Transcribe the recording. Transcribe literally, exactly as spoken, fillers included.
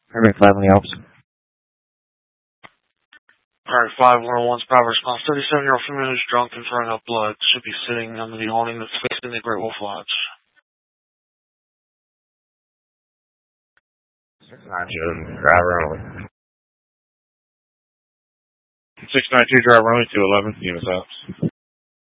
Permit five on the Alps. Alright, five one oh one's power response. thirty-seven-year-old female who's drunk and throwing up blood should be sitting under the awning that's facing the Great Wolf Lodge. six nine two, driver only. six nine two, driver only, two eleven, units Alps.